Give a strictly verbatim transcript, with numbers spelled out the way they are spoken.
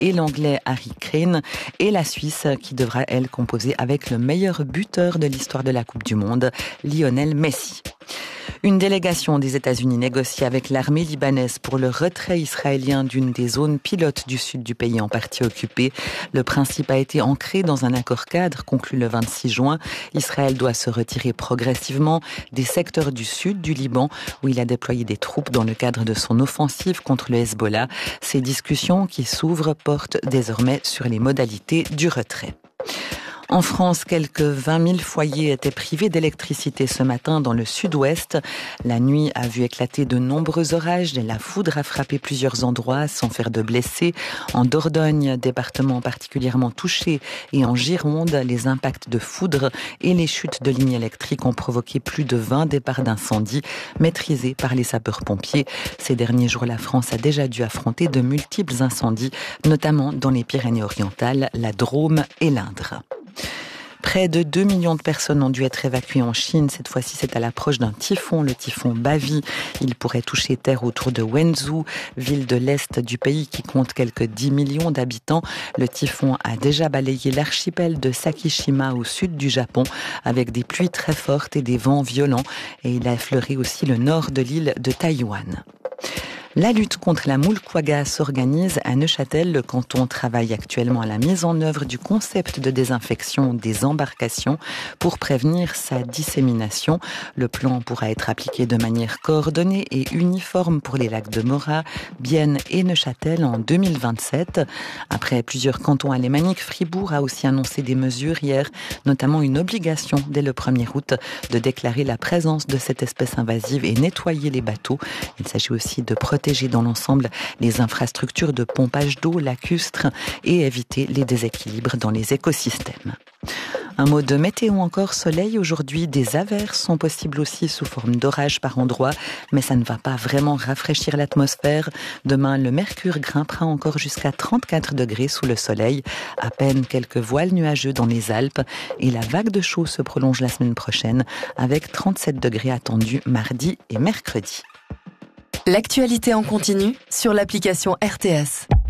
et l'Anglais Harry Kane, et la Suisse qui devra, elle, composer avec le meilleur buteur de l'histoire de la Coupe du Monde, Lionel Messi. Une délégation des États-Unis négocie avec l'armée libanaise pour le retrait israélien d'une des zones pilotes du sud du pays en partie occupée. Le principe a été ancré dans un accord cadre conclu le vingt-six juin. Israël doit se retirer progressivement des secteurs du sud du Liban où il a déployé des troupes dans le cadre de son offensive contre le Hezbollah. Ces discussions qui s'ouvrent portent désormais sur les modalités du retrait. En France, quelques vingt mille foyers étaient privés d'électricité ce matin dans le sud-ouest. La nuit a vu éclater de nombreux orages. La foudre a frappé plusieurs endroits sans faire de blessés. En Dordogne, département particulièrement touché, et en Gironde, les impacts de foudre et les chutes de lignes électriques ont provoqué plus de vingt départs d'incendie maîtrisés par les sapeurs-pompiers. Ces derniers jours, la France a déjà dû affronter de multiples incendies, notamment dans les Pyrénées-Orientales, la Drôme et l'Indre. Près de deux millions de personnes ont dû être évacuées en Chine. Cette fois-ci, c'est à l'approche d'un typhon, le typhon Bavi. Il pourrait toucher terre autour de Wenzhou, ville de l'est du pays qui compte quelques dix millions d'habitants. Le typhon a déjà balayé l'archipel de Sakishima au sud du Japon avec des pluies très fortes et des vents violents. Et il a effleuré aussi le nord de l'île de Taïwan. La lutte contre la moule quagga s'organise à Neuchâtel. Le canton travaille actuellement à la mise en œuvre du concept de désinfection des embarcations pour prévenir sa dissémination. Le plan pourra être appliqué de manière coordonnée et uniforme pour les lacs de Morat, Bienne et Neuchâtel en deux mille vingt-sept. Après plusieurs cantons alémaniques, Fribourg a aussi annoncé des mesures hier, notamment une obligation dès le premier août de déclarer la présence de cette espèce invasive et nettoyer les bateaux. Il s'agit aussi de protéger dans l'ensemble les infrastructures de pompage d'eau lacustre et éviter les déséquilibres dans les écosystèmes. Un mot de météo encore, soleil aujourd'hui, des averses sont possibles aussi sous forme d'orage par endroits, mais ça ne va pas vraiment rafraîchir l'atmosphère. Demain, le mercure grimpera encore jusqu'à trente-quatre degrés sous le soleil, à peine quelques voiles nuageux dans les Alpes, et la vague de chaud se prolonge la semaine prochaine avec trente-sept degrés attendus mardi et mercredi. L'actualité en continu sur l'application R T S.